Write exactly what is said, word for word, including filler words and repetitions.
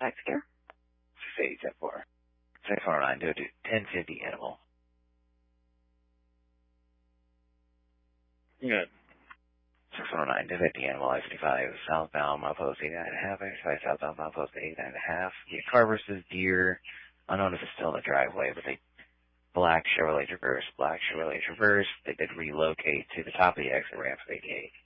Back scare. six eight ten four. six one nine, do it to ten fifty animal. Good. six one nine, do fifty animal, I fifty-five, southbound, milepost eight nine and a half, I fifty-five, southbound, milepost eight nine and a half. Yeah, car versus deer. I don't know if it's still in the driveway, but they, black Chevrolet Traverse, black Chevrolet Traverse, they did relocate to the top of the exit ramp of eighty-eight.